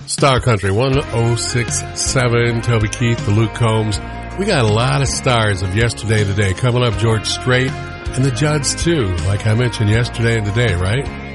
Star Country 1067, Toby Keith, the Luke Combs. We got a lot of stars of yesterday and today. Coming up, George Strait and the Judds too, like I mentioned yesterday and today, right?